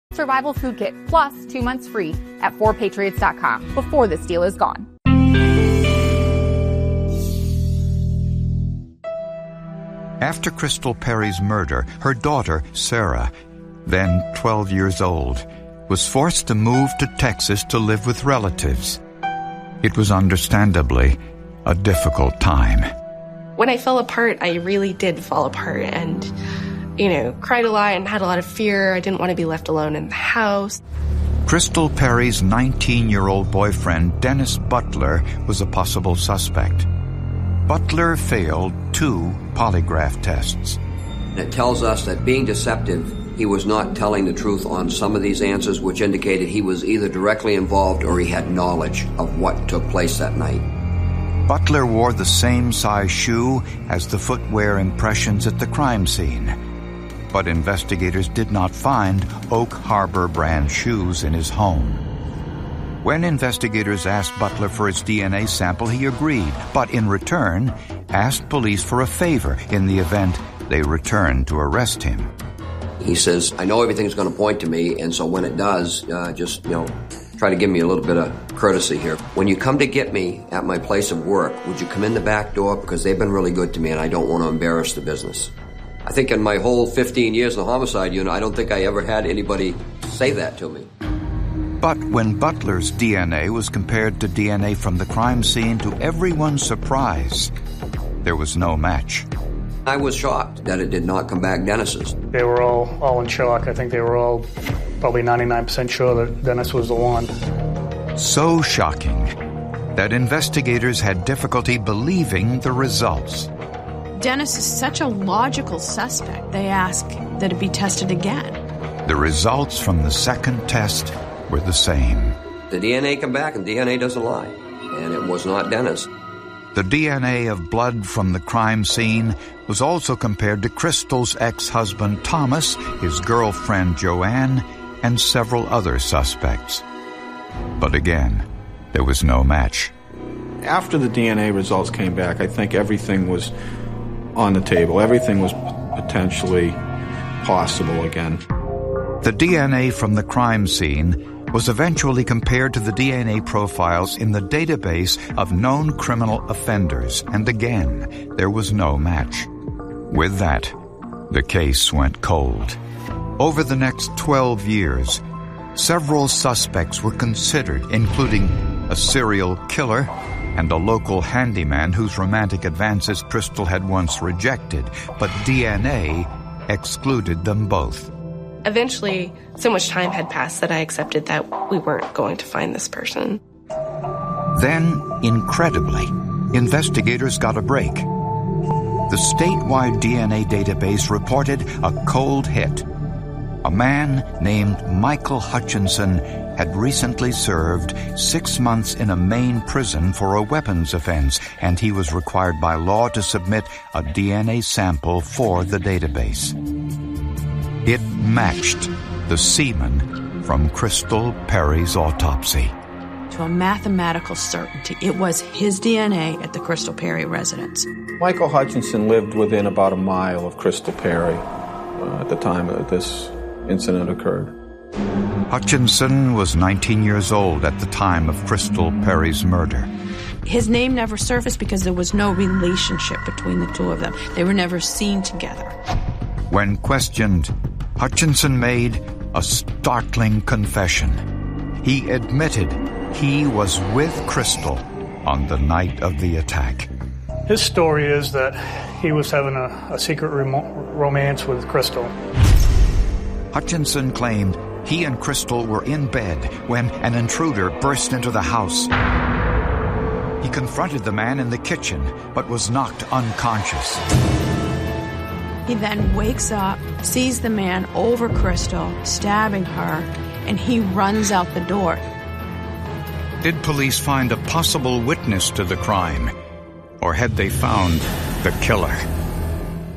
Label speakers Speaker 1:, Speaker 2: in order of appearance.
Speaker 1: Survival Food Kit plus 2 months free at 4patriots.com before this deal is gone.
Speaker 2: After Crystal Perry's murder, her daughter, Sarah, then 12 years old, was forced to move to Texas to live with relatives. It was understandably a difficult time.
Speaker 3: When I fell apart, I really did fall apart and, cried a lot and had a lot of fear. I didn't want to be left alone in the house.
Speaker 2: Crystal Perry's 19-year-old boyfriend, Dennis Butler, was a possible suspect. Butler failed 2 polygraph tests.
Speaker 4: It tells us that being deceptive, he was not telling the truth on some of these answers, which indicated he was either directly involved or he had knowledge of what took place that night.
Speaker 2: Butler wore the same size shoe as the footwear impressions at the crime scene. But investigators did not find Oak Harbor brand shoes in his home. When investigators asked Butler for his DNA sample, he agreed, but in return asked police for a favor in the event they returned to arrest him.
Speaker 4: He says, I know everything's going to point to me, and so when it does, try to give me a little bit of courtesy here. When you come to get me at my place of work, would you come in the back door? Because they've been really good to me, and I don't want to embarrass the business. I think in my whole 15 years in the homicide unit, I don't think I ever had anybody say that to me.
Speaker 2: But when Butler's DNA was compared to DNA from the crime scene, to everyone's surprise, there was no match.
Speaker 4: I was shocked that it did not come back Dennis's.
Speaker 5: They were all in shock. I think they were all probably 99% sure that Dennis was the one. So
Speaker 2: shocking that investigators had difficulty believing the results.
Speaker 6: Dennis is such a logical suspect, they ask that it be tested again.
Speaker 2: The results from the second test were the same.
Speaker 4: The DNA come back and DNA doesn't lie. And it was not Dennis.
Speaker 2: The DNA of blood from the crime scene was also compared to Crystal's ex-husband Thomas, his girlfriend Joanne, and several other suspects. But again, there was no match.
Speaker 7: After the DNA results came back, I think everything was on the table. Everything was potentially possible again.
Speaker 2: The DNA from the crime scene was eventually compared to the DNA profiles in the database of known criminal offenders, and again, there was no match. With that, the case went cold. Over the next 12 years, several suspects were considered, including a serial killer and a local handyman whose romantic advances Crystal had once rejected, but DNA excluded them both.
Speaker 3: Eventually, so much time had passed that I accepted that we weren't going to find this person.
Speaker 2: Then, incredibly, investigators got a break. The statewide DNA database reported a cold hit. A man named Michael Hutchinson had recently served 6 months in a Maine prison for a weapons offense, and he was required by law to submit a DNA sample for the database. It matched the semen from Crystal Perry's autopsy.
Speaker 6: To a mathematical certainty, it was his DNA at the Crystal Perry residence.
Speaker 7: Michael Hutchinson lived within about a mile of Crystal Perry at the time that this incident occurred.
Speaker 2: Hutchinson was 19 years old at the time of Crystal Perry's murder.
Speaker 6: His name never surfaced because there was no relationship between the two of them. They were never seen together.
Speaker 2: When questioned, Hutchinson made a startling confession. He admitted he was with Crystal on the night of the attack.
Speaker 5: His story is that he was having a secret romance with Crystal.
Speaker 2: Hutchinson claimed he and Crystal were in bed when an intruder burst into the house. He confronted the man in the kitchen, but was knocked unconscious.
Speaker 6: He then wakes up, sees the man over Crystal, stabbing her, and he runs out the door.
Speaker 2: Did police find a possible witness to the crime, or had they found the killer?